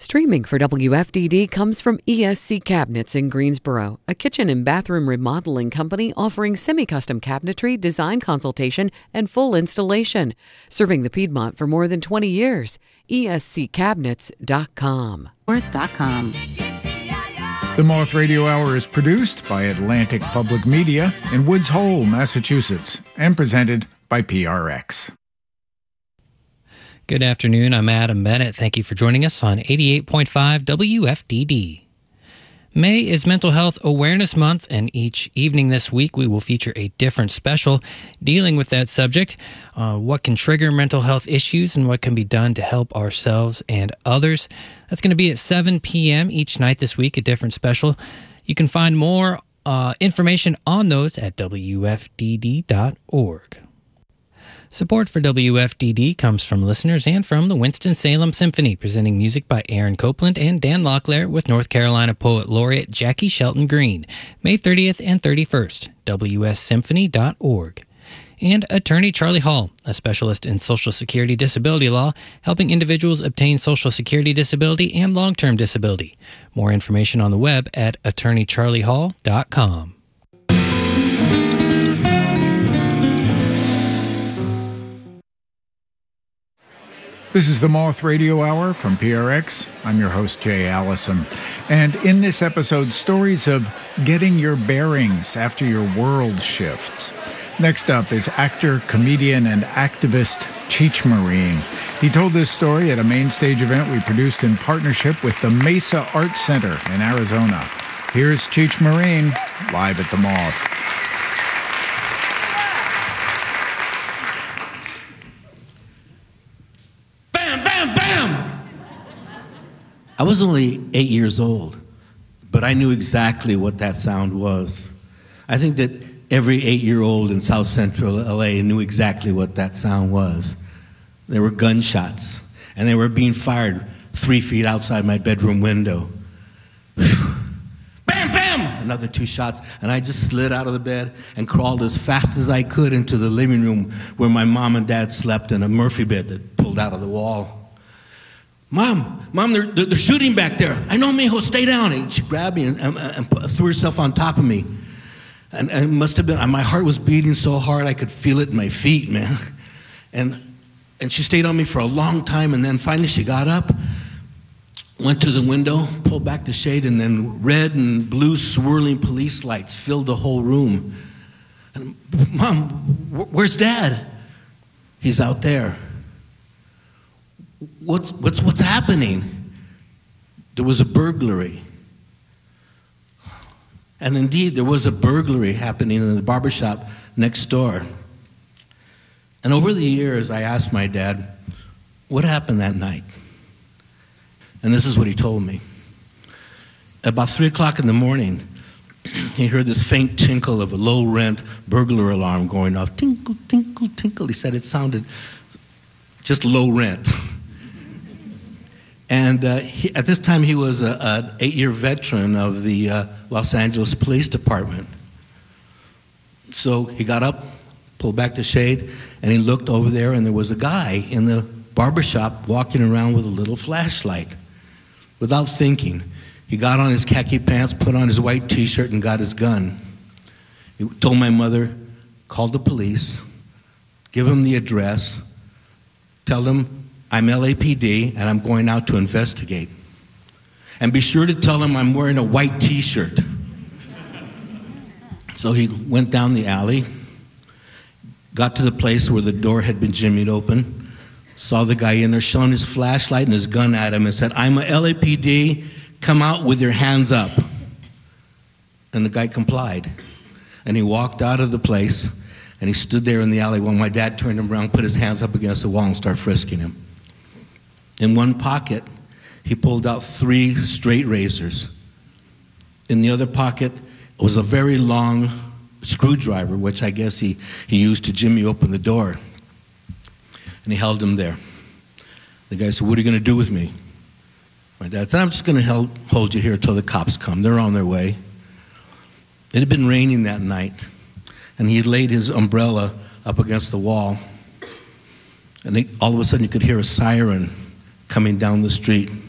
Streaming for WFDD comes from ESC Cabinets in Greensboro, a kitchen and bathroom remodeling company offering semi-custom cabinetry, design consultation, and full installation. Serving the Piedmont for more than 20 years. ESCCabinets.com. The Moth Radio Hour is produced by Atlantic Public Media in Woods Hole, Massachusetts, and presented by PRX. Good afternoon. I'm Adam Bennett. Thank you for joining us on 88.5 WFDD. May is Mental Health Awareness Month, and each evening this week we will feature a different special dealing with that subject, what can trigger mental health issues and what can be done to help ourselves and others. That's going to be at 7 p.m. each night this week, a different special. You can find more information on those at WFDD.org. Support for WFDD comes from listeners and from the Winston-Salem Symphony, presenting music by Aaron Copland and Dan Locklear with North Carolina Poet Laureate Jackie Shelton Green, May 30th and 31st, WSSymphony.org. And Attorney Charlie Hall, a specialist in Social Security disability law, helping individuals obtain Social Security disability and long-term disability. More information on the web at attorneycharliehall.com. This is the Moth Radio Hour from PRX. I'm your host, Jay Allison. And in this episode, stories of getting your bearings after your world shifts. Next up is actor, comedian, and activist Cheech Marin. He told this story at a main stage event we produced in partnership with the Mesa Arts Center in Arizona. Here's Cheech Marin, live at the Moth. I was only 8 years old, but I knew exactly what that sound was. I think that every 8-year-old in South Central LA knew exactly what that sound was. There were gunshots, and they were being fired 3 feet outside my bedroom window. Bam, bam! Another 2 shots, and I just slid out of the bed and crawled as fast as I could into the living room where my mom and dad slept in a Murphy bed that pulled out of the wall. Mom, they're shooting back there. I know, mijo, stay down. And she grabbed me and threw herself on top of me. And it must have been, my heart was beating so hard I could feel it in my feet, man. And she stayed on me for a long time, and then finally she got up, went to the window, pulled back the shade, and then red and blue swirling police lights filled the whole room. And, Mom, where's Dad? He's out there. What's happening? There was a burglary. And indeed, there was a burglary happening in the barbershop next door. And over the years, I asked my dad, what happened that night? And this is what he told me. About 3 o'clock in the morning, he heard this faint tinkle of a low-rent burglar alarm going off. Tinkle, tinkle, tinkle. He said it sounded just low rent. And at this time, he was an 8-year veteran of the Los Angeles Police Department. So he got up, pulled back the shade, and he looked over there, and there was a guy in the barbershop walking around with a little flashlight. Without thinking, he got on his khaki pants, put on his white T-shirt, and got his gun. He told my mother, call the police, give them the address, tell them I'm LAPD, and I'm going out to investigate. And be sure to tell him I'm wearing a white T-shirt. So he went down the alley, got to the place where the door had been jimmied open, saw the guy in there showing his flashlight and his gun at him and said, I'm a LAPD, come out with your hands up. And the guy complied. And he walked out of the place, and he stood there in the alley while my dad turned him around, put his hands up against the wall, and started frisking him. In one pocket, he pulled out 3 straight razors. In the other pocket was a very long screwdriver, which I guess he used to jimmy open the door. And he held him there. The guy said, what are you going to do with me? My dad said, I'm just going to hold you here until the cops come. They're on their way. It had been raining that night, and he had laid his umbrella up against the wall. And all of a sudden, you could hear a siren coming down the street.